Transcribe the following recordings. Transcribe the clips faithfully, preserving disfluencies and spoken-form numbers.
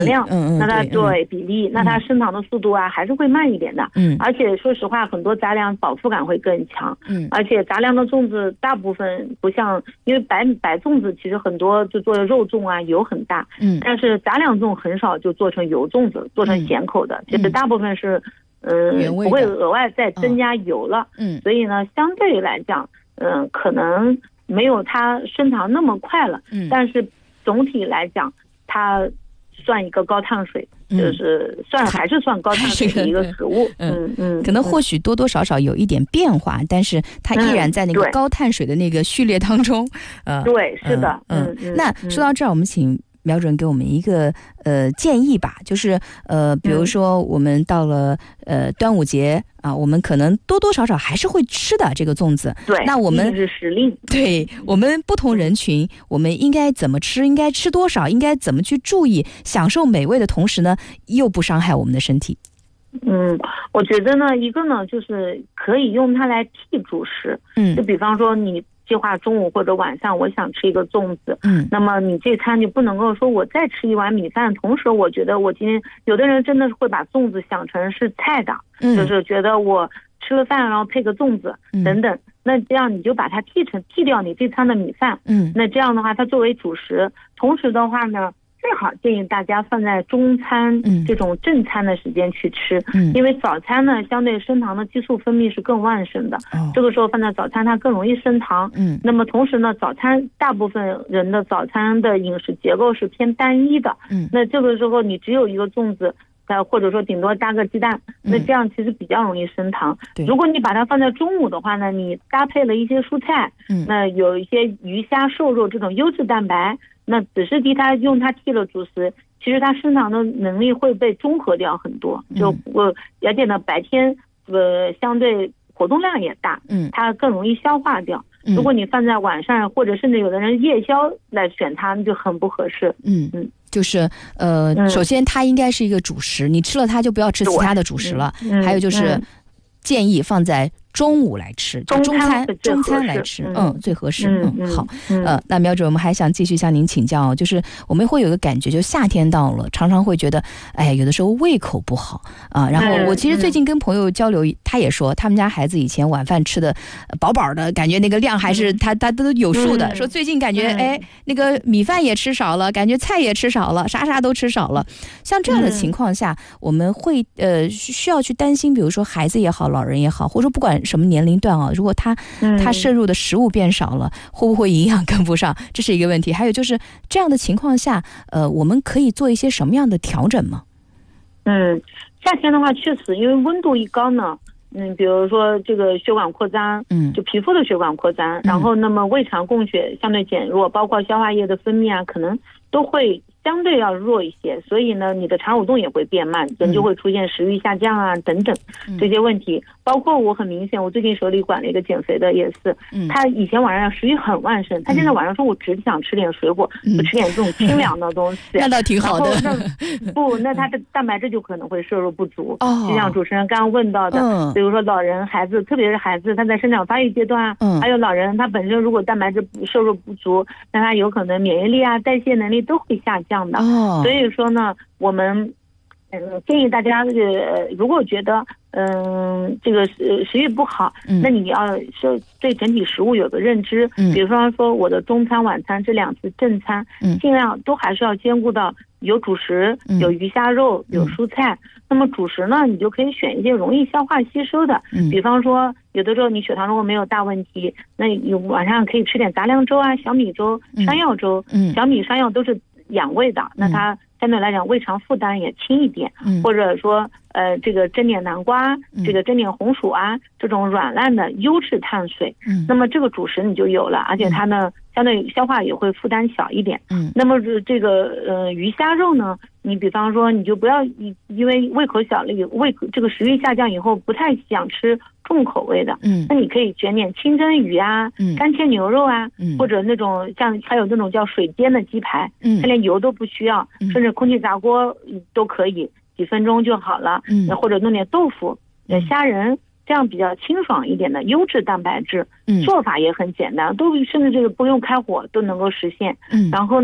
量，嗯嗯，那它对比例，那它升糖的速度啊还是会慢一点的，嗯，而且说实话，很多杂粮饱腹感会更强，嗯，而且杂粮的粽子大部分不像，因为白白粽子其实很多就做的肉粽啊油很大，嗯，但是杂粮粽很少就做成油粽子，做成咸口的，其实大部分是。嗯，不会额外再增加油了，嗯，所以呢，相对来讲，嗯，可能没有它升糖那么快了，嗯，但是总体来讲，它算一个高碳水，就是算还是算高碳水的一个食物，嗯嗯， 可能或许多多少少有一点变化，但是它依然在那个高碳水的那个序列当中， 呃，对，是的，嗯嗯。 那说到这儿，我们请苗主任给我们一个呃建议吧，就是呃，比如说我们到了呃端午节啊，我们可能多多少少还是会吃的这个粽子。 对， 那我们是时令， 对我们不同人群，我们应该怎么吃？应该吃多少？应该怎么去注意享受美味的同时呢，又不伤害我们的身体？ 嗯，我觉得呢，一个呢就是可以用它来替主食，嗯，就比方说你。计划中午或者晚上我想吃一个粽子，嗯，那么你这餐就不能够说我再吃一碗米饭，同时我觉得我今天有的人真的是会把粽子想成是菜的，嗯，就是觉得我吃了饭然后配个粽子，嗯，等等，那这样你就把它替成替掉你这餐的米饭，嗯，那这样的话它作为主食，同时的话呢最好建议大家放在中餐这种正餐的时间去吃，嗯，因为早餐呢相对升糖的激素分泌是更旺盛的，哦，这个时候放在早餐它更容易升糖，嗯，那么同时呢早餐大部分人的早餐的饮食结构是偏单一的，嗯，那这个时候你只有一个粽子呃，或者说顶多搭个鸡蛋，那这样其实比较容易升糖，嗯，如果你把它放在中午的话呢，你搭配了一些蔬菜，嗯，那有一些鱼虾瘦肉这种优质蛋白，那只是替它用它替了主食，其实它升糖的能力会被中和掉很多，就我而且呢白天呃相对活动量也大，嗯，它更容易消化掉，嗯，如果你放在晚上或者甚至有的人夜宵来选它，那就很不合适，嗯嗯， 就是呃、嗯、首先它应该是一个主食，你吃了它就不要吃其他的主食了，嗯，还有就是建议放在中午来吃，就中餐中餐来吃，嗯，最合适，嗯，嗯好，嗯，呃，那苗主任，我们还想继续向您请教，就是我们会有一个感觉，就夏天到了，常常会觉得，哎，有的时候胃口不好啊。然后我其实最近跟朋友交流，他也说，他们家孩子以前晚饭吃的饱饱的，感觉那个量还是他他都有数的，说最近感觉哎，那个米饭也吃少了，感觉菜也吃少了，啥啥都吃少了。像这样的情况下，我们会呃需要去担心，比如说孩子也好，老人也好，或者说不管什么年龄段啊，如果他他摄入的食物变少了，会不会营养跟不上，这是一个问题。还有就是这样的情况下，呃，我们可以做一些什么样的调整吗？ 嗯，夏天的话，确实因为温度一高呢，嗯，比如说这个血管扩张，嗯，就皮肤的血管扩张，嗯，然后那么胃肠供血相对减弱，包括消化液的分泌啊，可能都会相对要弱一些，所以呢，你的肠蠕动也会变慢，人就会出现食欲下降啊，嗯，等等这些问题。包括我很明显，我最近手里管了一个减肥的，也是，嗯，他以前晚上食欲很旺盛，他现在晚上说我只想吃点水果，嗯，我吃点这种清凉的东西， 那倒挺好的。 那不，那他的蛋白质就可能会摄入不足。哦，就像主持人刚刚问到的，嗯，比如说老人、孩子，特别是孩子，他在生长发育阶段啊，嗯，还有老人，他本身如果蛋白质摄入不足，那他有可能免疫力啊、代谢能力都会下降的。哦，所以说呢，我们嗯建议大家呃，如果觉得嗯这个食食欲不好，嗯，那你要是对整体食物有个认知，嗯，比如说说我的中餐、晚餐这两次正餐，嗯，尽量都还是要兼顾到有主食、有鱼虾肉、有蔬菜。嗯，那么主食呢，你就可以选一些容易消化吸收的，嗯，比方说有的时候你血糖如果没有大问题，那有晚上可以吃点杂粮粥啊、小米粥、山药粥，嗯，小米、山药都是养胃的，那它相对来讲胃肠负担也轻一点，嗯，或者说呃这个蒸点南瓜，嗯，这个蒸点红薯啊，这种软烂的优质碳水，嗯，那么这个主食你就有了，而且它呢，嗯，相对消化也会负担小一点，嗯，那么这个呃鱼虾肉呢，你比方说你就不要因为胃口小了，胃这个食欲下降以后不太想吃重口味的，嗯，那你可以选点清蒸鱼啊，嗯，干切牛肉啊，嗯，或者那种像还有那种叫水煎的鸡排，嗯，它连油都不需要，嗯，甚至空气炸锅都可以，几分钟就好了，嗯，或者弄点豆腐、虾仁，这样比较清爽一点的优质蛋白质，嗯，做法也很简单，都甚至这个不用开火都能够实现，嗯，然后呢，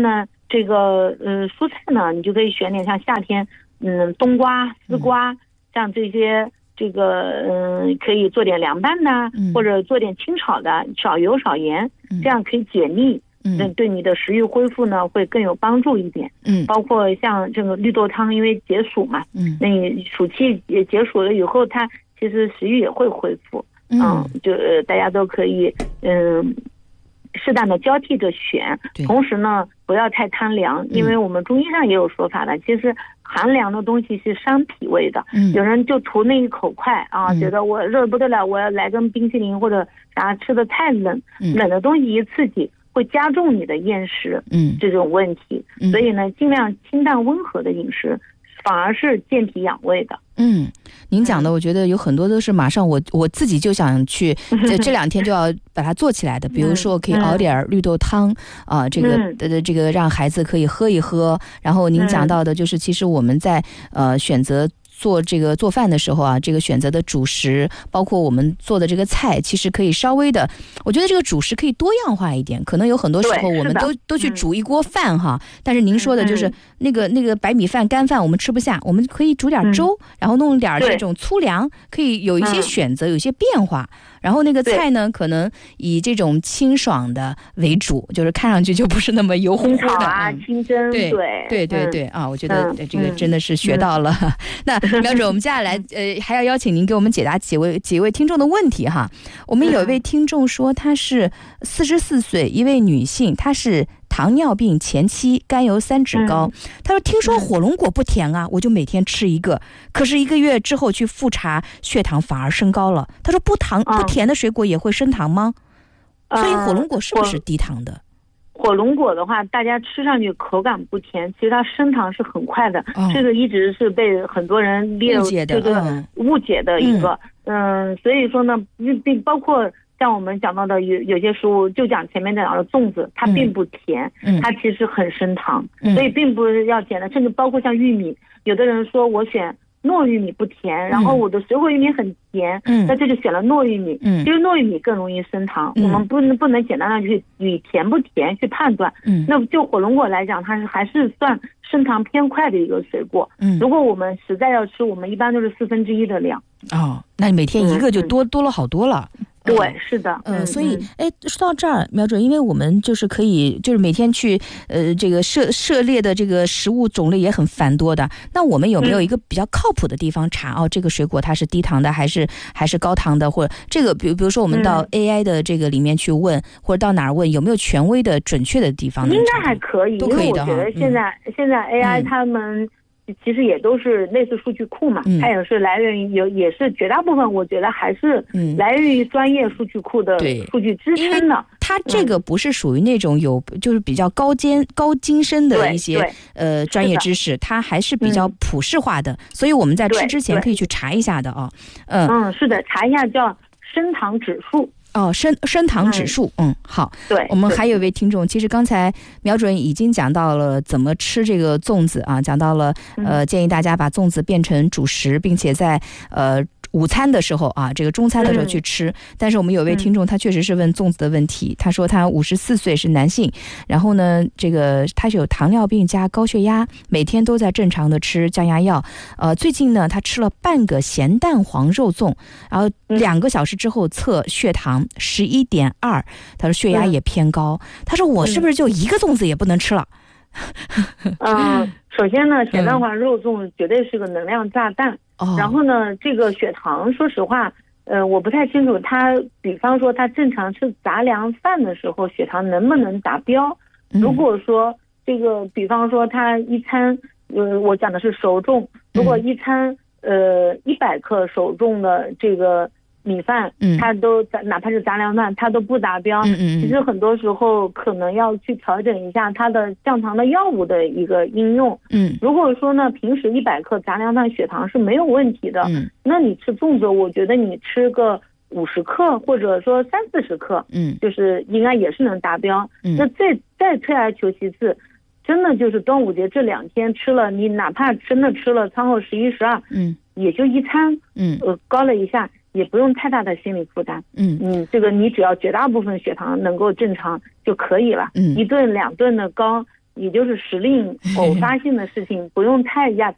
这个嗯、呃、蔬菜呢，你就可以选点像夏天嗯冬瓜、丝瓜，嗯、像这些这个嗯可以做点凉拌的，嗯、或者做点清炒的，少油少盐，嗯、这样可以解腻。那对你的食欲恢复呢会更有帮助一点。嗯，包括像这个绿豆汤，因为解暑嘛，嗯，那你暑气也解暑了以后，它其实食欲也会恢复。嗯，嗯就、呃、大家都可以嗯适当的交替着选，同时呢不要太贪凉，因为我们中医上也有说法的，其实寒凉的东西是伤脾胃的。嗯，有人就图那一口快啊，嗯、觉得我热不得了，我要来根冰淇淋或者啥，吃的太冷，嗯、冷的东西一刺激。会加重你的厌食，嗯，这种问题，嗯、所以呢，尽量清淡温和的饮食，反而是健脾养胃的。 嗯，您讲的，我觉得有很多都是马上我我自己就想去，这这两天就要把它做起来的。比如说，可以熬点绿豆汤啊、呃，这个呃这个让孩子可以喝一喝。然后您讲到的就是，其实我们在呃选择做这个做饭的时候啊，这个选择的主食，包括我们做的这个菜，其实可以稍微的，我觉得这个主食可以多样化一点。可能有很多时候我们都都去煮一锅饭哈，但是您说的就是那个那个白米饭干饭我们吃不下，我们可以煮点粥，然后弄点这种粗粮，可以有一些选择，有一些变化。然后那个菜呢，可能以这种清爽的为主，就是看上去就不是那么油乎乎的。清炒啊，清蒸， 对对对对啊，我觉得这个真的是学到了。那苗主任，我们接下来呃还要邀请您给我们解答几位几位听众的问题哈。我们有一位听众说，她是四十四岁，一位女性，她是糖尿病前期，甘油三酯高。她说听说火龙果不甜啊，我就每天吃一个，可是一个月之后去复查，血糖反而升高了。她说不糖不甜的水果也会升糖吗？所以火龙果是不是低糖的？ 火龙果的话，大家吃上去口感不甜，其实它升糖是很快的，哦、这个一直是被很多人列入这个误解的一个，嗯，嗯所以说呢，并包括像我们讲到的有有些食物，就讲前面讲的粽子，它并不甜，嗯、它其实很升糖，嗯、所以并不是要减的，甚至包括像玉米，有的人说我选糯玉米不甜，然后我的水果玉米很甜，嗯，那这就选了糯玉米。嗯，其实糯玉米更容易升糖，嗯、我们不能不能简单的去以甜不甜去判断。嗯，那就火龙果来讲，它是还是算升糖偏快的一个水果。嗯，如果我们实在要吃，我们一般都是四分之一的量。 哦，那每天一个就多、嗯、多了好多了。 对，是的， 嗯，所以，哎，说到这儿，苗准，因为我们就是可以，就是每天去，呃，这个涉涉猎的这个食物种类也很繁多的。那我们有没有一个比较靠谱的地方查、嗯、哦，这个水果它是低糖的，还是还是高糖的，或者这个，比如比如说我们到 A I 的这个里面去问，嗯、或者到哪儿问，有没有权威的、准确的地方？ 应该还可以，都可以的哈。因为我觉得现在、嗯、现在 A I 他们。嗯其实也都是类似数据库嘛，嗯、它也是来源于有，也是绝大部分我觉得还是来源于专业数据库的数据支撑的。 它这个不是属于那种有就是比较高尖高精深的一些呃专业知识，它还是比较普世化的，嗯、所以我们在吃之前可以去查一下的啊。嗯嗯，是的，查一下叫升糖指数。 哦，升升糖指数，嗯，嗯好， 对， 我们还有一位听众，其实刚才苗主任已经讲到了怎么吃这个粽子啊，讲到了呃，建议大家把粽子变成主食，并且在呃。午餐的时候啊，这个中餐的时候去吃、嗯、但是我们有位听众他确实是问粽子的问题、嗯、他说他五十四岁是男性，然后呢这个他是有糖尿病加高血压，每天都在正常的吃降压药，呃，最近呢他吃了半个咸蛋黄肉粽，然后两个小时之后测血糖十一点二，他说血压也偏高、嗯、他说我是不是就一个粽子也不能吃了？ 嗯，首先呢咸蛋黄肉粽绝对是个能量炸弹、嗯、然后呢这个血糖说实话呃，我不太清楚他比方说他正常吃杂粮饭的时候血糖能不能达标、嗯、如果说这个比方说他一餐呃，我讲的是熟粽，如果一餐呃一百克熟粽的这个米饭，嗯，它都哪怕是杂粮饭，它都不达标。嗯嗯，其实很多时候可能要去调整一下它的降糖的药物的一个应用。嗯，如果说呢，平时一百克杂粮饭血糖是没有问题的，嗯，那你吃粽子，我觉得你吃个五十克或者说三四十克，嗯，就是应该也是能达标。嗯，那再再退而求其次。真的就是端午节这两天吃了，你哪怕真的吃了餐后十一十二，嗯，也就一餐，嗯，呃，高了一下，也不用太大的心理负担，嗯嗯，这个你只要绝大部分血糖能够正常就可以了，嗯，一顿两顿的高， 也就是时令偶发性的事情，不用太压